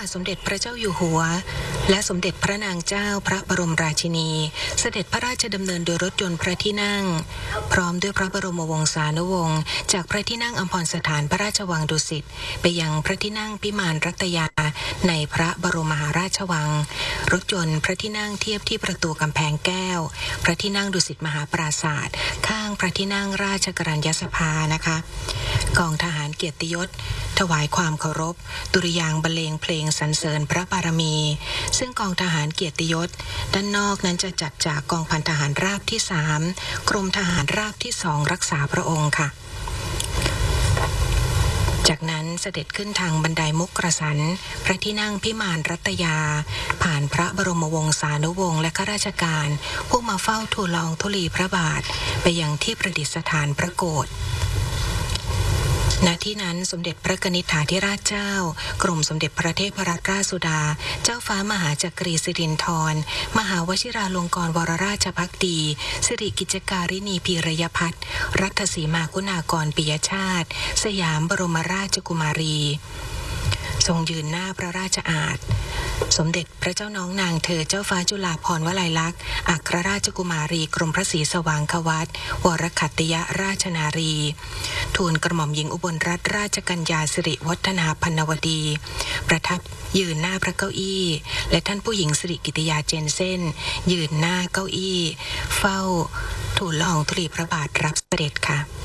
สมเด็จพระเจ้าอยู่หัวและสมเด็จพระนางเจ้าพระบรมราชินีเสด็จพระราชดำเนินโดยรถยนต์พระที่นั่งพร้อมด้วยพระบรมวงศานุวงศ์จากพระที่นั่งอัมพรสถานพระราชวังดุสิตไปยังพระที่นั่งพิมานรัตยาในพระบรมมหาราชวังรถยนต์พระที่นั่งเทียบที่ประตูกำแพงแก้วพระที่นั่งดุสิตมหาปราสาทข้างพระที่นั่งราชกรัญญสภานะคะกองทหารเกียรติยศถวายความเคารพดุริยางค์บรรเลงเพลงสรรเสริญพระบารมีซึ่งกองทหารเกียรติยศด้านนอกนั้นจะจัดจากกองพันทหารราบที่3กรมทหารราบที่2รักษาพระองค์ค่ะจากนั้นเสด็จขึ้นทางบันไดมุกกระสันพระที่นั่งพิมานรัตยาผ่านพระบรมวงศานุวงศ์และข้าราชการผู้มาเฝ้าทูลละอองธุลีพระบาทไปยังที่ประดิษฐานพระโกฐณที่นั้นสมเด็จพระกนิษฐาธิราชเจ้ากรมสมเด็จพระเทพรัตนราชสุดาเจ้าฟ้ามหาจักรีสิรินธรมหาวชิราลงกรณวรราชภักดีสิริกิจการิณีพีรยพัฒน์รัตสีมาคุณากรปิยชาติสยามบรมราชกุมารีทรงยืนหน้าพระราชอาณสมเด็จพระเจ้าน้องนางเธอเจ้าฟ้าจุฬาภรณ์วลัยลักษณ์อัครราชกุมารีกรมพระศรีสว่างควัตรวรขัตติยราชนารีทูลกระหม่อมหญิงอุบลรัตนราชกัญญาสิริวัฒนาพันวดีประทับยืนหน้าพระเก้าอี้และท่านผู้หญิงสิริกิติยาเจนเซ่นยืนหน้าเก้าอี้เฝ้าทูลละอองธุลีพระบาทรับเสด็จค่ะ